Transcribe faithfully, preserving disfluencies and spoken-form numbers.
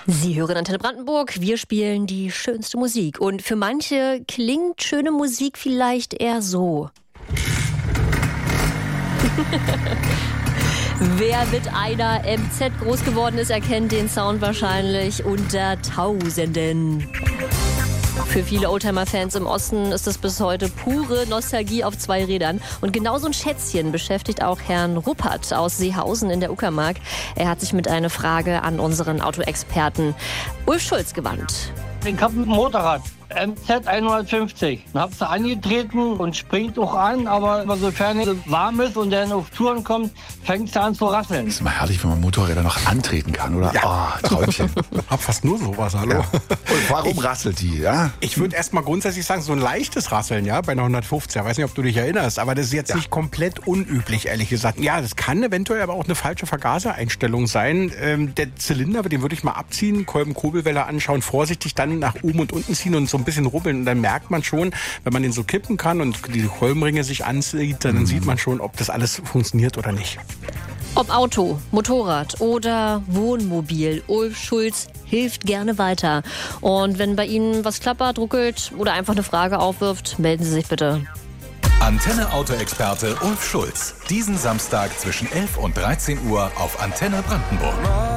Sie hören Antenne Brandenburg, wir spielen die schönste Musik. Und für manche klingt schöne Musik vielleicht eher so. Wer mit einer M Z groß geworden ist, erkennt den Sound wahrscheinlich unter Tausenden. Für viele Oldtimer-Fans im Osten ist es bis heute pure Nostalgie auf zwei Rädern. Und genau so ein Schätzchen beschäftigt auch Herrn Ruppert aus Seehausen in der Uckermark. Er hat sich mit einer Frage an unseren Autoexperten Ulf Schulz gewandt. Ich habe ein Motorrad, M Z hundertfünfzig. Ich habe es angetreten und springt auch an, aber sofern es warm ist und dann auf Touren kommt, fängt es an zu rasseln. Das ist immer herrlich, wenn man Motorräder noch antreten kann, oder? Ja. Oh, Träumchen. Hab fast nur sowas, hallo. Ja. Und warum ich, rasselt die, ja? Ich würde erst mal grundsätzlich sagen, so ein leichtes Rasseln, ja, bei einer hundertfünfzig. Ich weiß nicht, ob du dich erinnerst, aber das ist jetzt ja. nicht komplett unüblich, ehrlich gesagt. Ja, das kann eventuell aber auch eine falsche Vergasereinstellung sein. Ähm, der Zylinder, den würde ich mal abziehen, Kolben-Kurbelwelle anschauen, vorsichtig dann nach oben und unten ziehen und so ein bisschen rubbeln. Und dann merkt man schon, wenn man den so kippen kann und die Kolbenringe sich ansieht, dann mhm. sieht man schon, ob das alles funktioniert oder nicht. Ob Auto, Motorrad oder Wohnmobil, Ulf Schulz hilft gerne weiter. Und wenn bei Ihnen was klappert, ruckelt oder einfach eine Frage aufwirft, melden Sie sich bitte. Antenne Autoexperte Ulf Schulz. Diesen Samstag zwischen elf und dreizehn Uhr auf Antenne Brandenburg.